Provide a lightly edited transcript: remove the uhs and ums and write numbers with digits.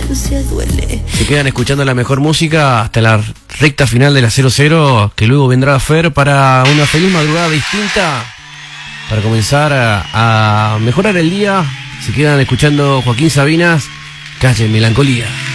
ausencia duele. Se quedan escuchando la mejor música hasta la recta final de la 00, que luego vendrá Fer para una feliz madrugada distinta, para comenzar a mejorar el día. Se quedan escuchando Joaquín Sabinas, Calle Melancolía.